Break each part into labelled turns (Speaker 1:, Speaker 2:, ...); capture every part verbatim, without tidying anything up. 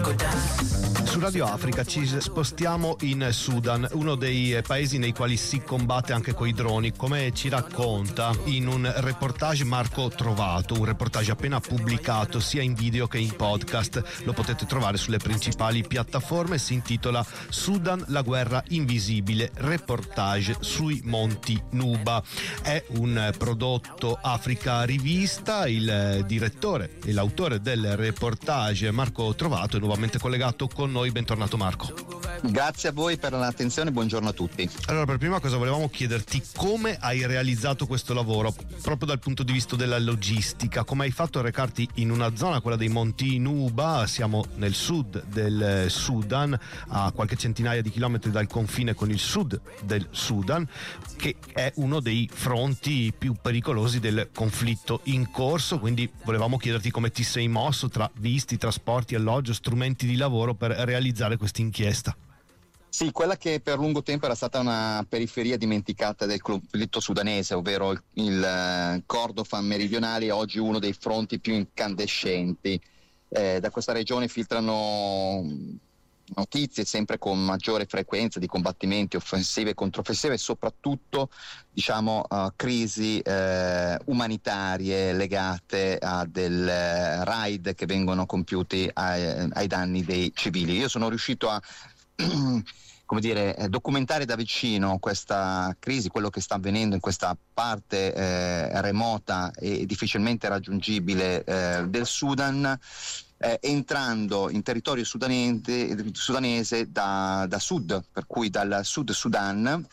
Speaker 1: Su Radio Africa ci spostiamo in Sudan, uno dei paesi nei quali si combatte anche coi droni, come ci racconta in un reportage Marco Trovato, un reportage appena pubblicato sia in video che in podcast. Lo potete trovare sulle principali piattaforme, si intitola Sudan, la guerra invisibile, reportage sui monti Nuba. È un prodotto Africa Rivista, il direttore e l'autore del reportage Marco Trovato è nuovamente collegato con noi. Bentornato Marco.
Speaker 2: Grazie a voi per l'attenzione, buongiorno a tutti.
Speaker 1: Allora, per prima cosa volevamo chiederti come hai realizzato questo lavoro, proprio dal punto di vista della logistica, come hai fatto a recarti in una zona, quella dei monti Nuba, siamo nel sud del Sudan, a qualche centinaia di chilometri dal confine con il sud del Sudan, che è uno dei fronti più pericolosi del conflitto in corso, quindi volevamo chiederti come ti sei mosso tra visti, trasporti, alloggio, strumenti di lavoro per realizzare questa inchiesta.
Speaker 2: Sì, quella che per lungo tempo era stata una periferia dimenticata del conflitto sudanese, ovvero il, il Kordofan meridionale, è oggi uno dei fronti più incandescenti. Eh, da questa regione filtrano notizie sempre con maggiore frequenza di combattimenti offensive e controffensive e soprattutto diciamo uh, crisi uh, umanitarie legate a del uh, raid che vengono compiuti ai, ai danni dei civili. Io sono riuscito a come dire, documentare da vicino questa crisi, quello che sta avvenendo in questa parte eh, remota e difficilmente raggiungibile eh, del Sudan, eh, entrando in territorio sudanese, sudanese da, da sud, per cui dal Sud Sudan,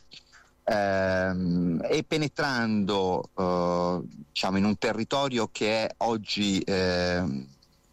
Speaker 2: ehm, e penetrando eh, diciamo in un territorio che è oggi eh,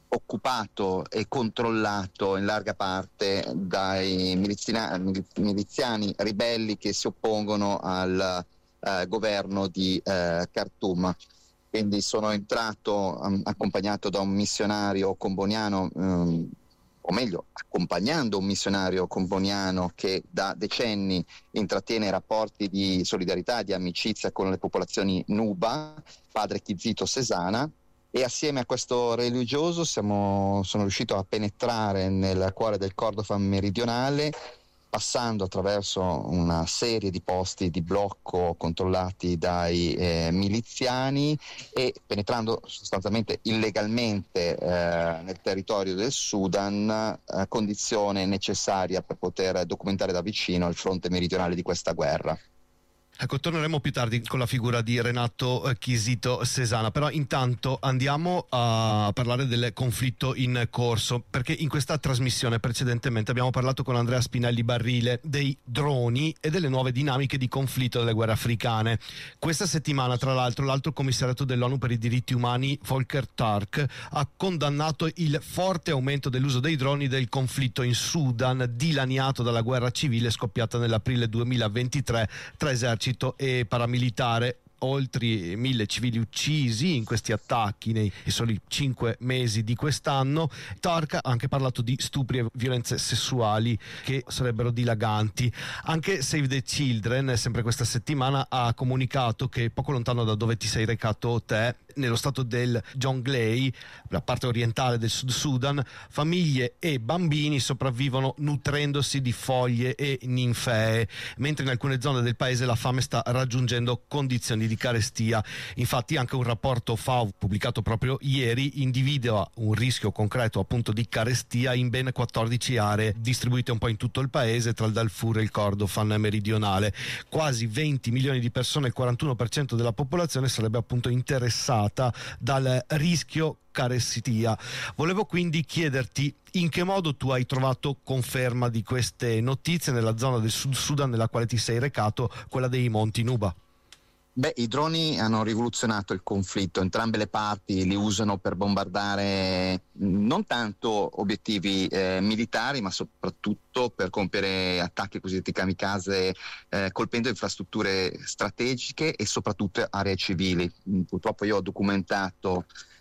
Speaker 2: occupato e controllato in larga parte dai milizina- miliziani ribelli che si oppongono al eh, governo di eh, Khartoum. Quindi sono entrato um, accompagnato da un missionario comboniano, um, o meglio accompagnando un missionario comboniano che da decenni intrattiene rapporti di solidarietà, di amicizia con le popolazioni Nuba, padre Kizito Sesana. E assieme a questo religioso siamo, sono riuscito a penetrare nel cuore del Kordofan meridionale, passando attraverso una serie di posti di blocco controllati dai eh, miliziani e penetrando sostanzialmente illegalmente eh, nel territorio del Sudan, eh, condizione necessaria per poter documentare da vicino il fronte meridionale di questa guerra.
Speaker 1: Ecco, torneremo più tardi con la figura di Renato Kizito Sesana, però intanto andiamo a parlare del conflitto in corso, perché in questa trasmissione precedentemente abbiamo parlato con Andrea Spinelli Barrile dei droni e delle nuove dinamiche di conflitto delle guerre africane. Questa settimana, tra l'altro, l'Alto Commissariato dell'ONU per i diritti umani, Volker Turk, ha condannato il forte aumento dell'uso dei droni del conflitto in Sudan, dilaniato dalla guerra civile scoppiata nell'aprile duemilaventitré tra eserciti e paramilitare. Oltre mille civili uccisi in questi attacchi nei soli cinque mesi di quest'anno. Turk ha anche parlato di stupri e violenze sessuali che sarebbero dilaganti. Anche Save the Children, sempre questa settimana, ha comunicato che poco lontano da dove ti sei recato te, nello stato del Jonglei, la parte orientale del Sud Sudan, famiglie e bambini sopravvivono nutrendosi di foglie e ninfee, mentre in alcune zone del paese la fame sta raggiungendo condizioni di carestia. Infatti anche un rapporto F A O pubblicato proprio ieri individua un rischio concreto appunto di carestia in ben quattordici aree distribuite un po' in tutto il paese tra il Darfur e il Kordofan meridionale. Quasi venti milioni di persone, il quarantuno per cento della popolazione, sarebbe appunto interessata dal rischio carestia. Volevo quindi chiederti in che modo tu hai trovato conferma di queste notizie nella zona del Sud Sudan nella quale ti sei recato, quella dei monti Nuba.
Speaker 2: Beh, i droni hanno rivoluzionato il conflitto, entrambe le parti li usano per bombardare non tanto obiettivi eh, militari, ma soprattutto per compiere attacchi cosiddetti kamikaze, eh, colpendo infrastrutture strategiche e soprattutto aree civili. Purtroppo io ho documentato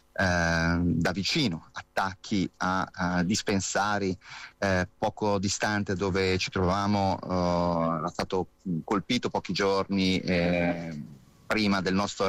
Speaker 2: Eh, da vicino attacchi a, a dispensari eh, poco distante dove ci trovavamo, eh, era stato colpito pochi giorni eh, prima del nostro